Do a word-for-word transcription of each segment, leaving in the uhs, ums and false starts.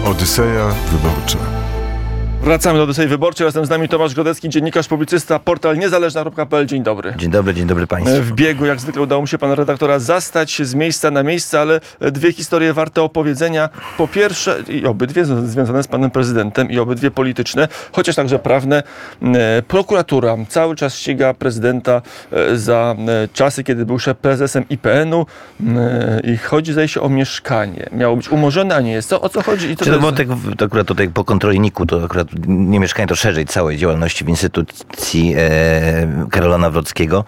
Odyseja Wyborcza. Wracamy do Odysei Wyborczej. Razem z nami Tomasz Godecki, dziennikarz, publicysta, portal niezależna kropka p l. Dzień dobry. Dzień dobry, dzień dobry Państwu. W biegu, jak zwykle, udało mi się pana redaktora zastać z miejsca na miejsce, ale dwie historie warte opowiedzenia. Po pierwsze, i obydwie związane z panem prezydentem i obydwie polityczne, chociaż także prawne. Prokuratura cały czas ściga prezydenta za czasy, kiedy był szef prezesem I P N u i chodzi, zdaje się, o mieszkanie. Miało być umorzone, a nie jest. Co, o co chodzi? I co Czy to, to, jest... to, to akurat tutaj po kontroli N I K u, to akurat nie mieszkanie, to szerzej całej działalności w instytucji e, Karola Nawrockiego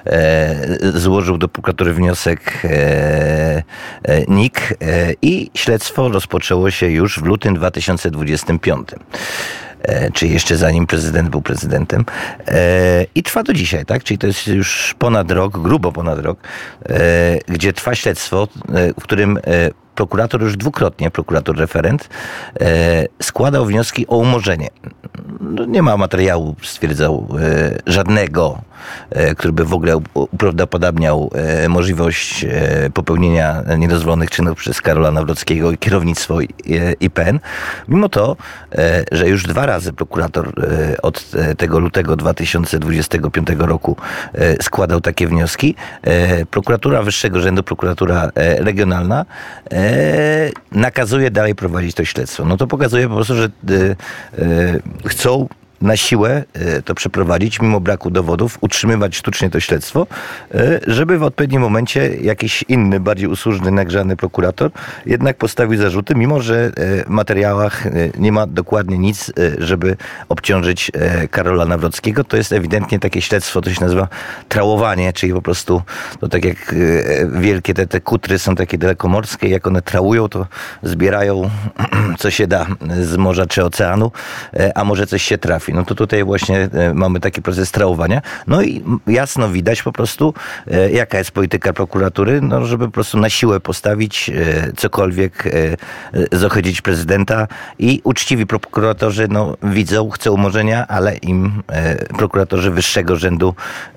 e, złożył do prokuratury wniosek e, e, N I K e, i śledztwo rozpoczęło się już w lutym dwa tysiące dwudziestym piątym. E, czy jeszcze zanim prezydent był prezydentem. E, I trwa do dzisiaj, tak? Czyli to jest już ponad rok, grubo ponad rok, e, gdzie trwa śledztwo, e, w którym e, prokurator już dwukrotnie, prokurator referent, e, składał wnioski o umorzenie. No, nie ma materiału, stwierdzał, e, żadnego, e, który by w ogóle uprawdopodobniał e, możliwość e, popełnienia niedozwolonych czynów przez Karola Nawrockiego i kierownictwo e, I P N. Mimo to, e, że już dwa razy prokurator e, od tego lutego dwa tysiące dwudziestego piątego roku e, składał takie wnioski, e, prokuratura wyższego rzędu, prokuratura e, regionalna e, nakazuje dalej prowadzić to śledztwo. No to pokazuje po prostu, że e, e, chcą na siłę to przeprowadzić, mimo braku dowodów, utrzymywać sztucznie to śledztwo, żeby w odpowiednim momencie jakiś inny, bardziej usłużny, nagrzany prokurator jednak postawił zarzuty, mimo że w materiałach nie ma dokładnie nic, żeby obciążyć Karola Nawrockiego. To jest ewidentnie takie śledztwo, to się nazywa trałowanie, czyli po prostu to tak jak wielkie te, te kutry są takie dalekomorskie, jak one trałują, to zbierają co się da z morza czy oceanu, a może coś się trafi. No to tutaj właśnie mamy taki proces trałowania. No i jasno widać po prostu, jaka jest polityka prokuratury, no żeby po prostu na siłę postawić cokolwiek, zohydzić prezydenta i uczciwi prokuratorzy no, widzą, chcą umorzenia, ale im prokuratorzy wyższego rzędu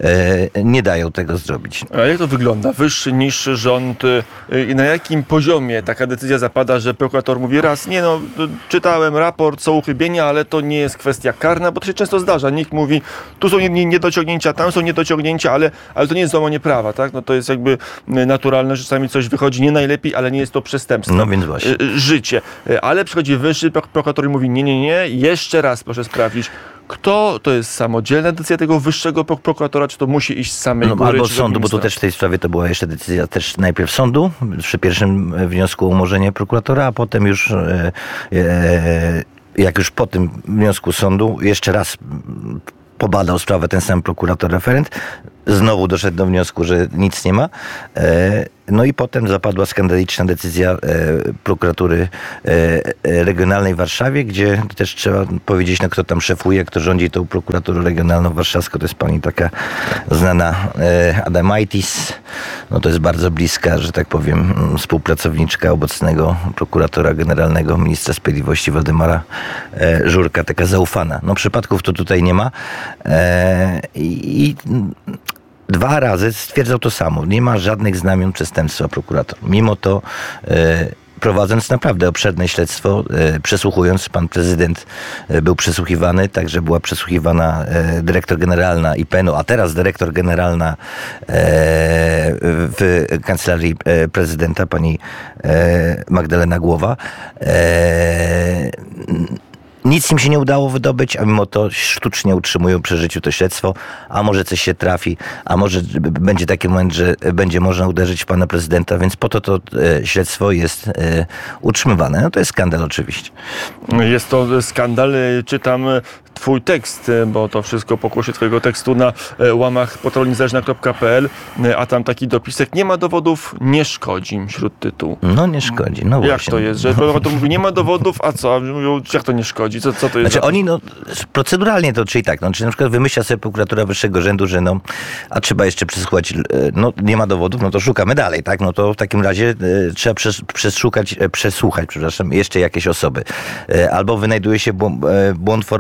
nie dają tego zrobić. A jak to wygląda? Wyższy, niższy rząd i na jakim poziomie taka decyzja zapada, że prokurator mówi raz, nie no, czytałem raport, są uchybienia, ale to nie jest kwestia karna, bo to się często zdarza. Nikt mówi, tu są niedociągnięcia, tam są niedociągnięcia, ale, ale to nie jest złamanie prawa, tak? No to jest jakby naturalne, że czasami coś wychodzi nie najlepiej, ale nie jest to przestępstwo. No więc właśnie. Życie. Ale przychodzi wyższy prokurator i mówi, nie, nie, nie, jeszcze raz proszę sprawdzić. Kto to jest samodzielna decyzja tego wyższego prokuratora, czy to musi iść z samej no, góry? Albo sądu, bo tu też w tej sprawie to była jeszcze decyzja też najpierw sądu, przy pierwszym wniosku o umorzenie prokuratora, a potem już e, e, jak już po tym wniosku sądu jeszcze raz pobadał sprawę ten sam prokurator referent, znowu doszedł do wniosku, że nic nie ma. No i potem zapadła skandaliczna decyzja prokuratury regionalnej w Warszawie, gdzie też trzeba powiedzieć, no kto tam szefuje, kto rządzi tą prokuraturą regionalną warszawską. To jest pani taka znana Adamaitis. No to jest bardzo bliska, że tak powiem, współpracowniczka obecnego prokuratora generalnego, ministra sprawiedliwości Waldemara Żurka, taka zaufana. No przypadków to tutaj nie ma. I dwa razy stwierdzał to samo. Nie ma żadnych znamion przestępstwa prokurator. Mimo to e, prowadząc naprawdę obszerne śledztwo, e, przesłuchując, pan prezydent e, był przesłuchiwany, także była przesłuchiwana e, dyrektor generalna I P N u, a teraz dyrektor generalna e, w kancelarii e, prezydenta, pani e, Magdalena Głowa. E, Nic im się nie udało wydobyć, a mimo to sztucznie utrzymują przy życiu to śledztwo, a może coś się trafi, a może będzie taki moment, że będzie można uderzyć w pana prezydenta, więc po to to e, śledztwo jest e, utrzymywane. No to jest skandal oczywiście. Jest to skandal. Czytam twój tekst, bo to wszystko pokłosie twojego tekstu na łamach portalu niezależna kropka p l, a tam taki dopisek, nie ma dowodów, nie szkodzi, śródtytuł. No nie szkodzi, no jak właśnie. to jest, że prokurator mówi, nie ma dowodów, a co? Mówią, jak to nie szkodzi? Co, co to jest? Znaczy oni, no proceduralnie to, czyli tak, no, czy na przykład wymyśla sobie prokuratura wyższego rzędu, że no, a trzeba jeszcze przesłuchać, no nie ma dowodów, no to szukamy dalej, tak? No to w takim razie e, trzeba przes, przeszukać, e, przesłuchać, przepraszam, jeszcze jakieś osoby. E, albo wynajduje się błąd, e, błąd formalny, że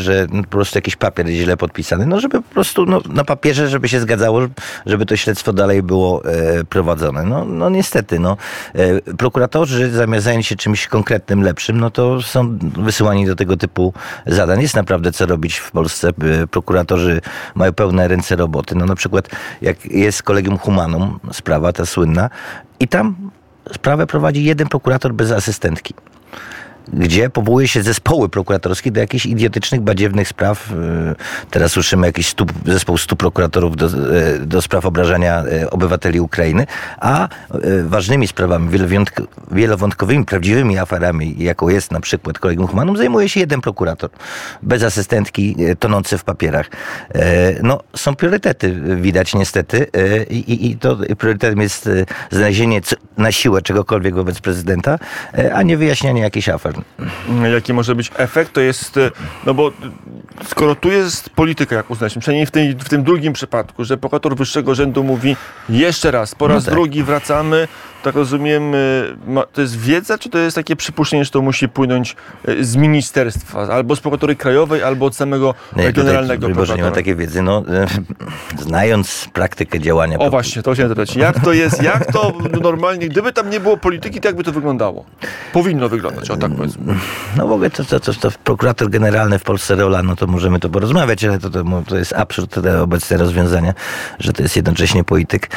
że no, po prostu jakiś papier jest źle podpisany, no żeby po prostu no, na papierze, żeby się zgadzało, żeby to śledztwo dalej było e, prowadzone. No, no niestety, no. E, prokuratorzy zamiast zająć się czymś konkretnym, lepszym, no to są wysyłani do tego typu zadań. Jest naprawdę co robić w Polsce. E, prokuratorzy mają pełne ręce roboty. No na przykład jak jest Collegium Humanum, sprawa ta słynna, i tam sprawę prowadzi jeden prokurator bez asystentki, gdzie powołuje się zespoły prokuratorskie do jakichś idiotycznych, badziewnych spraw. Teraz słyszymy jakiś stu, zespół stu prokuratorów do, do spraw obrażania obywateli Ukrainy, a ważnymi sprawami, wielowątkowymi, prawdziwymi aferami, jaką jest na przykład Collegium Humanum, zajmuje się jeden prokurator, bez asystentki, tonący w papierach. No, są priorytety, widać niestety, i, i to priorytetem jest znalezienie na siłę czegokolwiek wobec prezydenta, a nie wyjaśnianie jakichś afer. Jaki może być efekt, to jest, no bo skoro tu jest polityka, jak uznaliśmy, przynajmniej w, tej, w tym drugim przypadku, że prokurator wyższego rzędu mówi jeszcze raz, po raz no tak. drugi wracamy, tak rozumiem, to jest wiedza, czy to jest takie przypuszczenie, że to musi płynąć z ministerstwa, albo z prokuratury krajowej, albo od samego nie, generalnego prokuratora? Nie ma takiej wiedzy. No, znając praktykę działania... O właśnie, to chciałem zapytać. Jak to jest, jak to normalnie, gdyby tam nie było polityki, to jak by to wyglądało? Powinno wyglądać, o tak powiedzmy. No w ogóle to, to, to, to prokurator generalny w Polsce rola, no to możemy to porozmawiać, ale to, to, to jest absurd te obecne rozwiązania, że to jest jednocześnie polityk.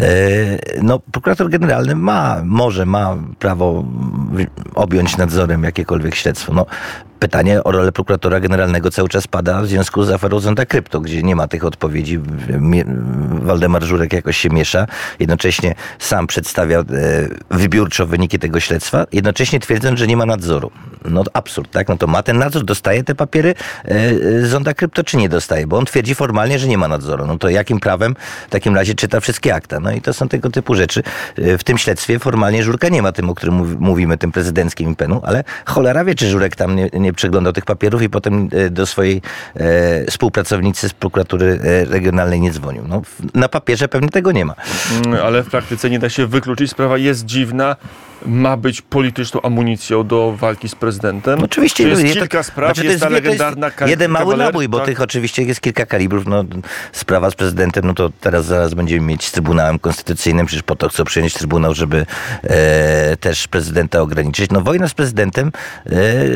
No prokurator generalny ma, może ma prawo objąć nadzorem jakiekolwiek śledztwo. No, pytanie o rolę prokuratora generalnego cały czas pada w związku z aferą Zonda Krypto, gdzie nie ma tych odpowiedzi. Waldemar Żurek jakoś się miesza. Jednocześnie sam przedstawia wybiórczo wyniki tego śledztwa, jednocześnie twierdząc, że nie ma nadzoru. No to absurd, tak? No to ma ten nadzór, dostaje te papiery Zonda Krypto, czy nie dostaje? Bo on twierdzi formalnie, że nie ma nadzoru. No to jakim prawem w takim razie czyta wszystkie akta? No i to są tego typu rzeczy. W tym śledztwie formalnie Żurka nie ma, tym, o którym mówimy, tym prezydenckim impenu, ale cholera wie, czy Żurek tam nie, nie przeglądał tych papierów i potem do swojej e, współpracownicy z prokuratury regionalnej nie dzwonił. No, na papierze pewnie tego nie ma. Ale w praktyce nie da się wykluczyć. Sprawa jest dziwna. Ma być polityczną amunicją do walki z prezydentem. Oczywiście. Czy jest je, kilka spraw, znaczy, jest ta jest, legendarna jest jeden mały kawaler, nabój, bo tak? tych oczywiście jest kilka kalibrów. No, sprawa z prezydentem, no to teraz zaraz będziemy mieć z Trybunałem Konstytucyjnym, przecież po to chcą przyjąć Trybunał, żeby e, też prezydenta ograniczyć. No wojna z prezydentem e,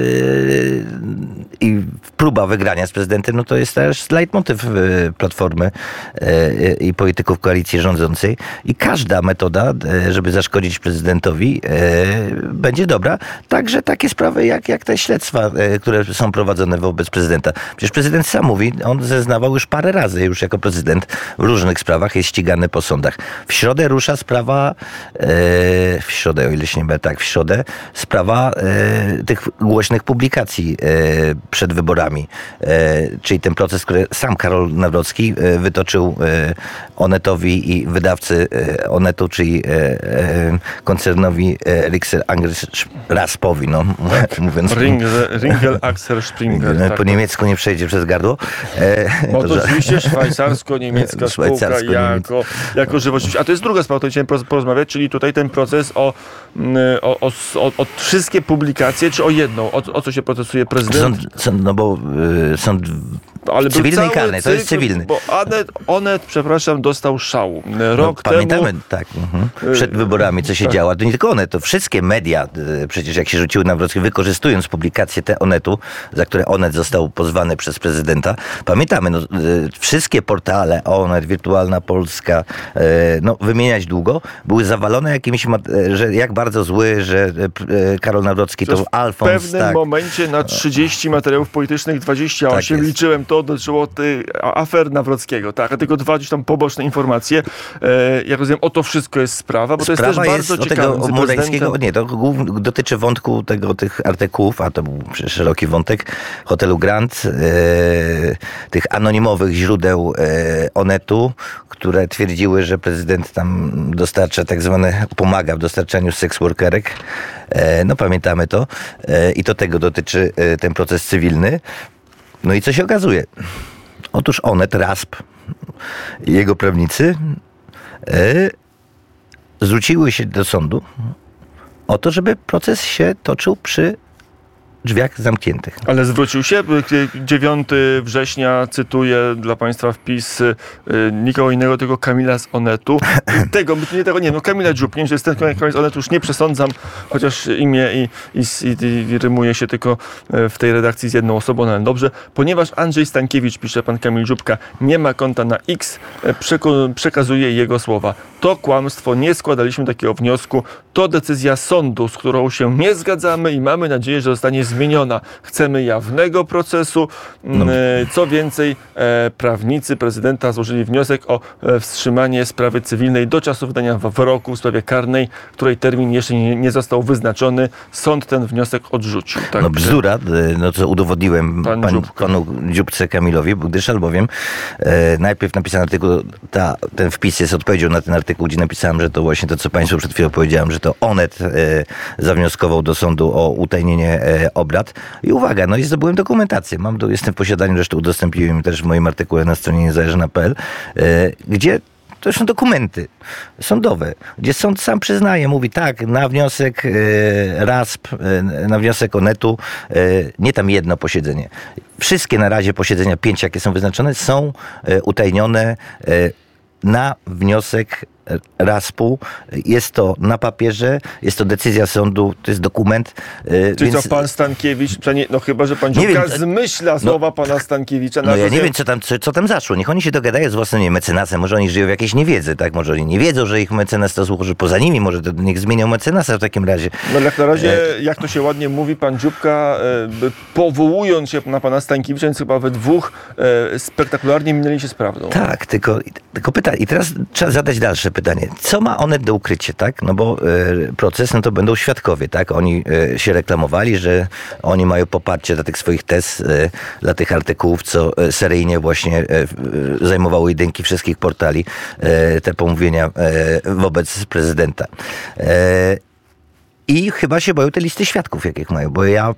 i próba wygrania z prezydentem, no to jest też leitmotyw e, Platformy e, i polityków koalicji rządzącej. I każda metoda, e, żeby zaszkodzić prezydentowi, będzie dobra. Także takie sprawy jak, jak te śledztwa, które są prowadzone wobec prezydenta. Przecież prezydent sam mówi, on zeznawał już parę razy już jako prezydent w różnych sprawach, jest ścigany po sądach. W środę rusza sprawa, w środę, o ile się nie mylę, tak, w środę sprawa tych głośnych publikacji przed wyborami. Czyli ten proces, który sam Karol Nawrocki wytoczył Onetowi i wydawcy Onetu, czyli koncernowi Rixer Angers Raspowi, no mówiąc... Ringel Axel Springer. Po tak, niemiecku nie przejdzie przez gardło. No to oczywiście szwajcarsko-niemiecka spółka jako, jako żywotność. A to jest druga sprawa, o której chciałem porozmawiać, czyli tutaj ten proces o, o, o, o, o wszystkie publikacje, czy o jedną? O, o co się procesuje prezydent? Sąd, sąd, no bo y, sąd ale cywilny i karny, to jest cywilny. Bo Onet, Onet, przepraszam, dostał szału. Rok no, pamiętamy, temu... tak, uh-huh. przed wyborami, co się tak. działo. To nie tylko Onet, to wszystkie media, przecież jak się rzuciły na Nawrocki, wykorzystując publikacje te Onetu, za które Onet został pozwany przez prezydenta. Pamiętamy, no, wszystkie portale, Onet, Wirtualna Polska, no, wymieniać długo, były zawalone jakimiś, że jak bardzo zły, że Karol Nawrocki to, to Alfons. W pewnym tak. momencie na trzydzieści materiałów politycznych, dwadzieścia osiem, tak liczyłem to, dotyczyło tej afer Nawrockiego, tak, a tylko dwa gdzieś tam poboczne informacje. E, jak rozumiem, o to wszystko jest sprawa, bo sprawa to jest też bardzo jest ciekawe. Tego Muleńskiego, nie, to dotyczy wątku tego, tych artykułów, a to był szeroki wątek, hotelu Grand, e, tych anonimowych źródeł e, Onetu, które twierdziły, że prezydent tam dostarcza tak zwane, pomaga w dostarczaniu seksworkerek. E, no pamiętamy to. E, I to tego dotyczy e, ten proces cywilny. No i co się okazuje? Otóż Onet, Rasp i jego prawnicy e, zwróciły się do sądu o to, żeby proces się toczył przy drzwiach zamkniętych. Ale zwrócił się dziewiątego września, cytuję dla państwa wpis nikogo innego, tylko Kamila z Onetu. Tego, nie tego, nie no Kamila Dziób, nie wiem, że jest ten Kamil z Onetu, już nie przesądzam, chociaż imię i, i, i, i rymuje się tylko w tej redakcji z jedną osobą, no ale dobrze. Ponieważ Andrzej Stankiewicz, pisze pan Kamil Dzióbka, nie ma konta na X, przeko- przekazuje jego słowa. To kłamstwo, nie składaliśmy takiego wniosku, to decyzja sądu, z którą się nie zgadzamy i mamy nadzieję, że zostanie zmieniona. Chcemy jawnego procesu. No. Co więcej, e, prawnicy prezydenta złożyli wniosek o e, wstrzymanie sprawy cywilnej do czasu wydania wyroku w sprawie karnej, której termin jeszcze nie, nie został wyznaczony. Sąd ten wniosek odrzucił. Tak? No bzdura, no co udowodniłem Pan pan, Dzióbka. panu Dzióbce Kamilowi, gdyż albowiem e, najpierw napisałem artykuł, ta, ten wpis jest odpowiedzią na ten artykuł, gdzie napisałem, że to właśnie to, co państwu przed chwilą powiedziałem, że to Onet e, zawnioskował do sądu o utajnienie e, obrad. I uwaga, no i zdobyłem dokumentację. Mam do, jestem w posiadaniu, zresztą udostępniłem też w moim artykule na stronie niezależna kropka p l, e, gdzie to są dokumenty sądowe, gdzie sąd sam przyznaje, mówi tak, na wniosek e, R A S P, e, na wniosek Onetu, e, nie tam jedno posiedzenie. Wszystkie na razie posiedzenia, pięć jakie są wyznaczone, są e, utajnione e, na wniosek R A S P u. Jest to na papierze, jest to decyzja sądu, to jest dokument. Yy, Czyli więc... co, pan Stankiewicz, no chyba, że pan Dzióbka zmyśla słowa no, pana Stankiewicza. No ja nie wiem, co tam, co, co tam zaszło. Niech oni się dogadają z własnym nie, mecenasem. Może oni żyją w jakiejś niewiedzy, tak? Może oni nie wiedzą, że ich mecenas to służy poza nimi. Może to niech zmienią mecenasa w takim razie. No jak na razie, e... jak to się ładnie mówi, pan Dzióbka, e, powołując się na pana Stankiewicza, więc chyba we dwóch e, spektakularnie minęli się z prawdą. Tak, tylko, tylko pytanie. I teraz trzeba zadać dalsze pytanie. Co ma Onet do ukrycia, tak? No bo e, proces, no to będą świadkowie, tak? Oni e, się reklamowali, że oni mają poparcie dla tych swoich tez, e, dla tych artykułów, co e, seryjnie właśnie e, e, zajmowało jedynki wszystkich portali, e, te pomówienia e, wobec prezydenta. E, I chyba się boją te listy świadków, jakich mają, bo ja,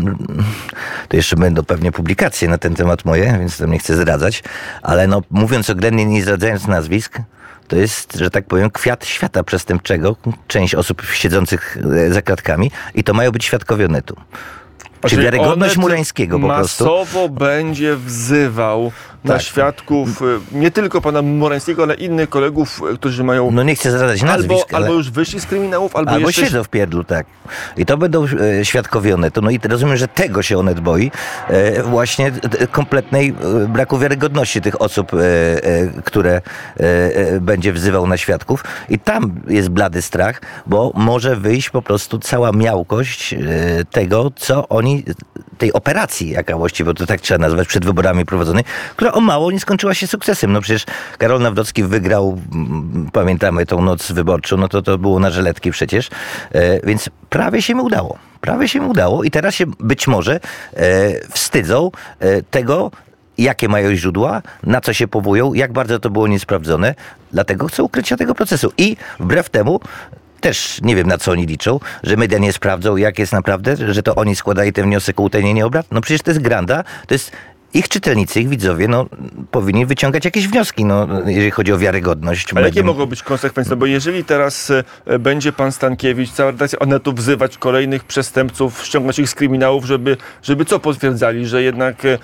to jeszcze będą pewnie publikacje na ten temat moje, więc tam nie chcę zdradzać, ale no mówiąc oględnie, nie zdradzając nazwisk, to jest, że tak powiem, kwiat świata przestępczego, część osób siedzących za kratkami i to mają być świadkowie Onetu. Czyli, Czyli wiarygodność Murańskiego po prostu. Masowo będzie wzywał tak. na świadków nie tylko pana Murańskiego, ale innych kolegów, którzy mają... No nie chcę zdradzać nazwisk, Albo, ale... albo już wyszli z kryminałów, albo, albo jeszcze... siedzą w pierdlu, tak. I to będą e, świadkowie Onetu. No i rozumiem, że tego się Onet boi. E, właśnie e, kompletnej e, braku wiarygodności tych osób, e, e, które e, e, będzie wzywał na świadków. I tam jest blady strach, bo może wyjść po prostu cała miałkość e, tego, co oni tej operacji, jaka właściwie, to tak trzeba nazwać, przed wyborami prowadzonej, która o mało nie skończyła się sukcesem. No przecież Karol Nawrocki wygrał, pamiętamy tą noc wyborczą, no to to było na żeletki przecież, e, więc prawie się mi udało. Prawie się mi udało i teraz się być może e, wstydzą e, tego, jakie mają źródła, na co się powołują, jak bardzo to było niesprawdzone. Dlatego chcą ukrycia tego procesu. I wbrew temu też nie wiem, na co oni liczą, że media nie sprawdzą, jak jest naprawdę, że to oni składali ten wniosek o utajnienie obrad. No przecież to jest granda, to jest ich czytelnicy, ich widzowie, no powinni wyciągać jakieś wnioski, no jeżeli chodzi o wiarygodność. Ale jakie mogą być konsekwencje? No bo jeżeli teraz e, będzie pan Stankiewicz, cała redakcja Onetu wzywać kolejnych przestępców, ściągać ich z kryminałów, żeby, żeby co potwierdzali, że jednak, e,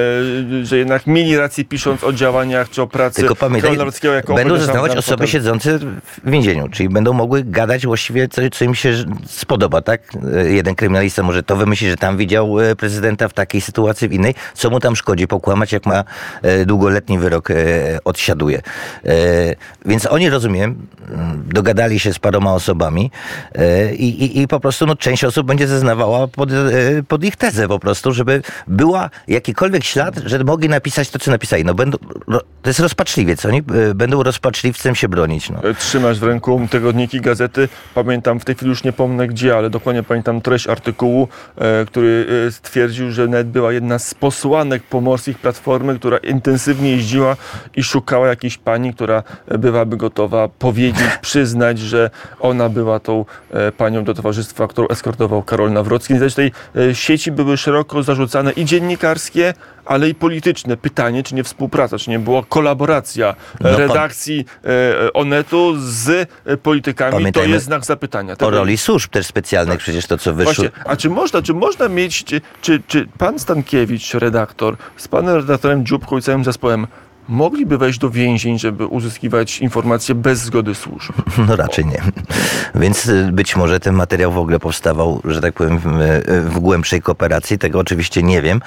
że jednak mieli rację pisząc o działaniach czy o pracy Tylko pamiętaj, jako będą zeznawać osoby potem... siedzące w więzieniu, czyli będą mogły gadać właściwie co, co im się spodoba, tak? Jeden kryminalista może to wymyśli, że tam widział prezydenta w takiej sytuacji, w innej, co mu tam szkodzi pokłamać, jak ma e, długoletni wyrok e, odsiaduje. E, więc oni, rozumiem, dogadali się z paroma osobami e, i, i po prostu no, część osób będzie zeznawała pod, e, pod ich tezę po prostu, żeby była jakikolwiek ślad, że mogli napisać to, co napisali. No, będą, ro, to jest rozpaczliwiec. Oni e, będą rozpaczliwcem się bronić. No. Trzymasz w ręku tygodniki, gazety. Pamiętam, w tej chwili już nie pomnę gdzie, ale dokładnie pamiętam treść artykułu, e, który e, stwierdził, że nawet była jedna z posłanek pomorskich Platformy, która intensywnie jeździła i szukała jakiejś pani, która byłaby gotowa powiedzieć, przyznać, że ona była tą e, panią do towarzystwa, którą eskortował Karol Nawrocki. Więc tej e, sieci były szeroko zarzucane i dziennikarskie, ale i polityczne. Pytanie, czy nie współpraca, czy nie była kolaboracja No, redakcji e, Onetu z politykami, Pamiętajmy to jest znak zapytania. Tego o roli służb też specjalnych, tak. Przecież to, co wyszło... Właśnie, a czy można, czy można mieć, czy, czy, czy pan Stankiewicz, redaktor, z panem redaktorem Dziubką i całym zespołem mogliby wejść do więzień, żeby uzyskiwać informacje bez zgody służb? No raczej nie. Więc być może ten materiał w ogóle powstawał, że tak powiem, w głębszej kooperacji. Tego oczywiście nie wiem.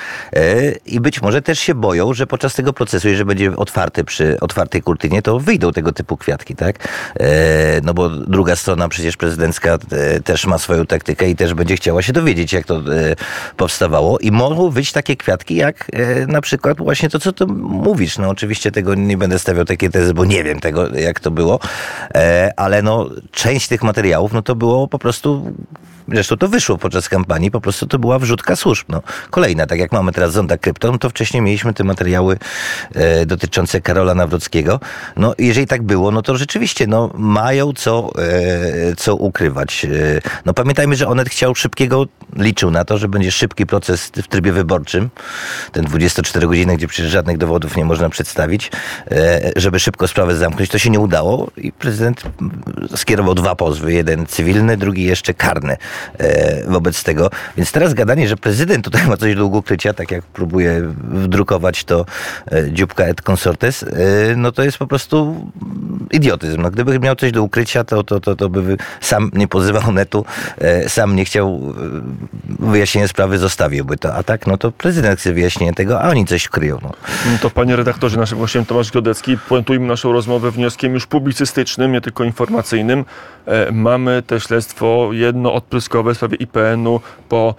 I być może też się boją, że podczas tego procesu, jeżeli będzie otwarty przy otwartej kurtynie, to wyjdą tego typu kwiatki, tak? No bo druga strona przecież prezydencka też ma swoją taktykę i też będzie chciała się dowiedzieć, jak to powstawało. I mogą wyjść takie kwiatki, jak na przykład właśnie to, co ty mówisz. No oczywiście Oczywiście tego nie będę stawiał takie tezy, bo nie wiem tego, jak to było, e, ale no część tych materiałów, no to było po prostu, zresztą to wyszło podczas kampanii, po prostu to była wrzutka służb. No. Kolejna, tak jak mamy teraz Zonda Krypto, no to wcześniej mieliśmy te materiały e, dotyczące Karola Nawrockiego. No jeżeli tak było, no to rzeczywiście no, mają co, e, co ukrywać. E, no pamiętajmy, że Onet chciał szybkiego, liczył na to, że będzie szybki proces w trybie wyborczym, ten dwudziestocztery godziny, gdzie przecież żadnych dowodów nie można przedstawić, e, żeby szybko sprawę zamknąć. To się nie udało i prezydent skierował dwa pozwy, jeden cywilny, drugi jeszcze karny wobec tego. Więc teraz gadanie, że prezydent tutaj ma coś do ukrycia, tak jak próbuje wdrukować to Dziubka et consortes, no to jest po prostu idiotyzm. No, gdyby miał coś do ukrycia, to, to, to, to by sam nie pozywał Netu, sam nie chciał wyjaśnienia sprawy, zostawiłby to. A tak, no to prezydent chce wyjaśnienia tego, a oni coś kryją. No. To panie redaktorze, naszym gościem Tomasz Godecki. Puentujmy naszą rozmowę wnioskiem już publicystycznym, nie tylko informacyjnym. E, mamy te śledztwo jedno odpryskowe w sprawie I P N-u po,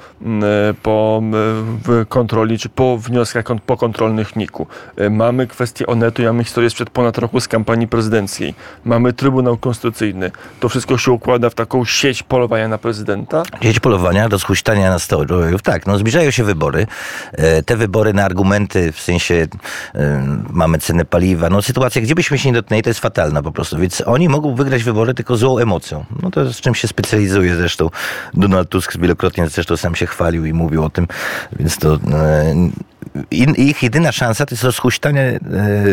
po w kontroli, czy po wnioskach pokontrolnych N I K-u. E, mamy kwestię Onetu, mamy historię sprzed ponad roku z kampanii prezydenckiej. Mamy Trybunał Konstytucyjny. To wszystko się układa w taką sieć polowania na prezydenta? Sieć polowania, do schuśtania na stołów. Tak, no zbliżają się wybory. E, te wybory na argumenty, w sensie e, mamy cenę paliwa, no sytuacja, gdzie byśmy się nie dotknęli, to jest fatalna po prostu. Więc oni mogą wygrać wybory tylko złą emocją. No to z czym się specjalizuje zresztą Donald Tusk, wielokrotnie zresztą sam się chwalił i mówił o tym, więc to e, ich jedyna szansa to jest rozhuśtanie e,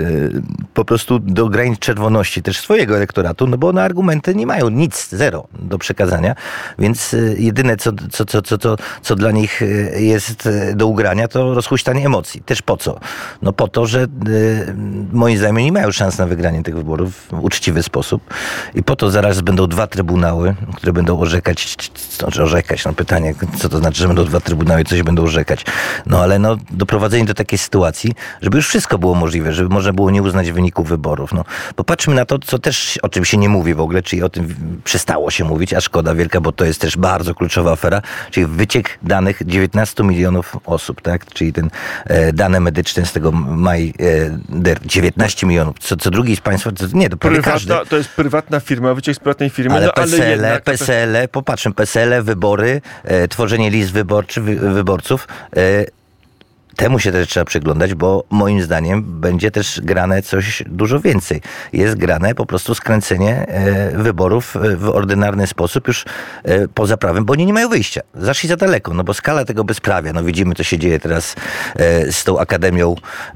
po prostu do granic czerwoności też swojego elektoratu, no bo na argumenty nie mają nic, zero do przekazania, więc e, jedyne co, co, co, co, co, co dla nich jest do ugrania, to rozhuśtanie emocji. Też po co? No po to, że e, moim zdaniem nie mają szans na wygranie tych wyborów w uczciwy sposób i po to zaraz będą dwa trybunały, które będą orzekać, znaczy orzekać, no pytanie, co to znaczy, że będą dwa trybunały i coś będą orzekać. No ale no doprowadzenie do takiej sytuacji, żeby już wszystko było możliwe, żeby można było nie uznać wyników wyborów. No, popatrzmy na to, co też, o czym się nie mówi w ogóle, czyli o tym przestało się mówić, a szkoda wielka, bo to jest też bardzo kluczowa afera, czyli wyciek danych dziewiętnastu milionów osób, tak? Czyli ten e, dane medyczne z tego maj, e, dziewiętnaście milionów. Co, co drugi z państwa, to, nie, to prawie Prywatna, każdy. To jest prywatna firma, wyciek z prywatnej firmy, ale no, P S L E, ale jednak... P S L E, popatrzmy, P S L E, wybory, e, tworzenie list wyborczych, wy, wyborców, e, temu się też trzeba przyglądać, bo moim zdaniem będzie też grane coś dużo więcej. Jest grane po prostu skręcenie e, wyborów w ordynarny sposób już e, poza prawem, bo oni nie mają wyjścia. Zaszli za daleko, no bo skala tego bezprawia, no widzimy, co się dzieje teraz e, z tą Akademią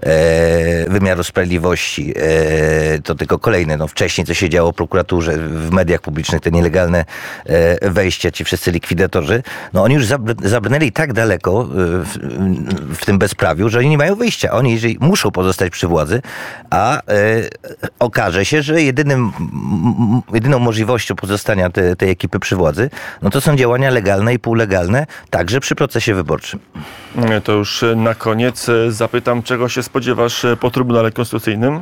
e, Wymiaru Sprawiedliwości. E, to tylko kolejne, no wcześniej co się działo w prokuraturze, w mediach publicznych, te nielegalne e, wejścia, ci wszyscy likwidatorzy, no oni już zabr- zabrnęli tak daleko e, w, w tym bezprawiu, sprawił, że oni nie mają wyjścia. Oni jeżeli muszą pozostać przy władzy, a e, okaże się, że jedynym, m, jedyną możliwością pozostania te, tej ekipy przy władzy, no to są działania legalne i półlegalne, także przy procesie wyborczym. To już na koniec zapytam, czego się spodziewasz po Trybunale Konstytucyjnym?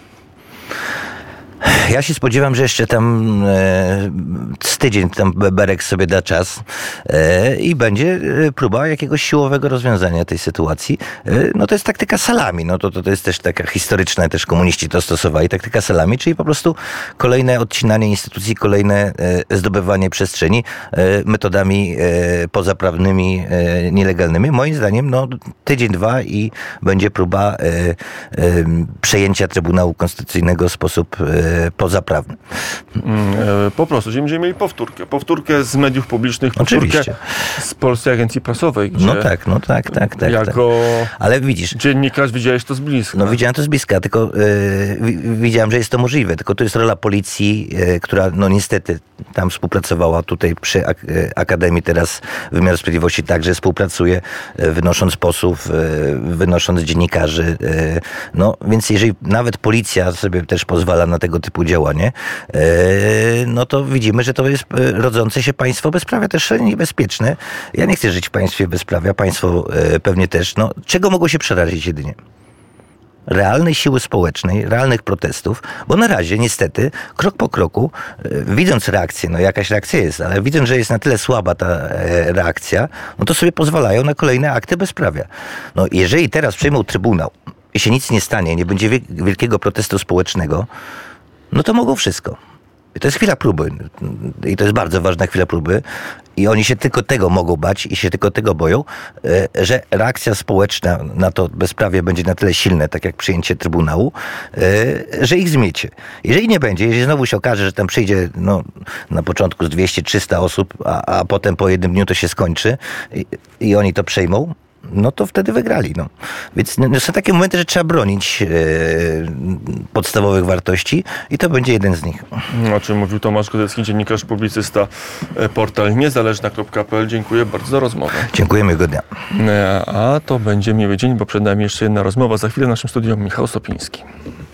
Ja się spodziewam, że jeszcze tam e, z tydzień tam Berek sobie da czas e, i będzie próba jakiegoś siłowego rozwiązania tej sytuacji. E, no to jest taktyka salami. No to, to, to jest też taka historyczna, też komuniści to stosowali, taktyka salami, czyli po prostu kolejne odcinanie instytucji, kolejne e, zdobywanie przestrzeni e, metodami e, pozaprawnymi, e, nielegalnymi. Moim zdaniem no tydzień, dwa i będzie próba e, e, przejęcia Trybunału Konstytucyjnego w sposób e, pozaprawny. Po prostu, że będziemy mieli powtórkę. Powtórkę z mediów publicznych, powtórkę Oczywiście. z Polskiej Agencji Prasowej, gdzie No tak, no tak, tak, tak. jako tak. Ale widzisz... dziennikarz widziałeś to z bliska. No widziałem to z bliska, tylko yy, widziałem, że jest to możliwe, tylko to jest rola policji, yy, która no niestety tam współpracowała tutaj przy ak- Akademii, teraz Wymiaru Sprawiedliwości także współpracuje, yy, wynosząc posłów, yy, wynosząc dziennikarzy. Yy, no więc jeżeli nawet policja sobie też pozwala na tego typu działanie, yy, no to widzimy, że to jest yy, rodzące się państwo bezprawia też niebezpieczne. Ja nie chcę żyć w państwie bezprawia, państwo yy, pewnie też. No, czego mogło się przerazić jedynie? Realnej siły społecznej, realnych protestów, bo na razie niestety, krok po kroku, widząc reakcję, no jakaś reakcja jest, ale widząc, że jest na tyle słaba ta reakcja, no to sobie pozwalają na kolejne akty bezprawia. No jeżeli teraz przejmą Trybunał i się nic nie stanie, nie będzie wielkiego protestu społecznego, no to mogą wszystko. I to jest chwila próby. I to jest bardzo ważna chwila próby. I oni się tylko tego mogą bać i się tylko tego boją, że reakcja społeczna na to bezprawie będzie na tyle silna, tak jak przyjęcie Trybunału, że ich zmiecie. Jeżeli nie będzie, jeżeli znowu się okaże, że tam przyjdzie no, na początku z dwieście trzysta osób, a, a potem po jednym dniu to się skończy i, i oni to przejmą, no to wtedy wygrali. No. Więc no, są takie momenty, że trzeba bronić e, podstawowych wartości i to będzie jeden z nich. O czym mówił Tomasz Godecki, dziennikarz, publicysta, portal niezależna kropka pe el. Dziękuję bardzo za rozmowę. Dziękuję, miłego dnia. A to będzie miły dzień, bo przed nami jeszcze jedna rozmowa. Za chwilę w naszym studium Michał Sopiński.